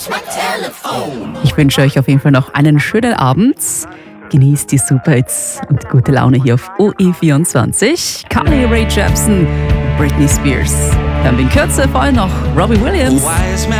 Ich wünsche euch auf jeden Fall noch einen schönen Abend. Genießt die Superhits und gute Laune hier auf OE24. Carly Rae Jepsen, Britney Spears. Dann in Kürze vor allem noch Robbie Williams.